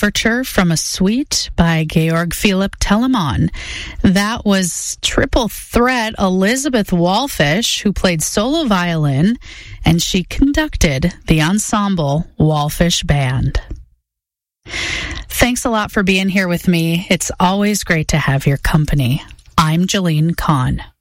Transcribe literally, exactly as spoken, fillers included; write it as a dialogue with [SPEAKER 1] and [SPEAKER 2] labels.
[SPEAKER 1] Overture from a Suite by Georg Philipp Telemann. That was triple threat Elizabeth Wallfish, who played solo violin, and she conducted the ensemble Wallfish Band. Thanks a lot for being here with me. It's always great to have your company. I'm Jolene Kahn.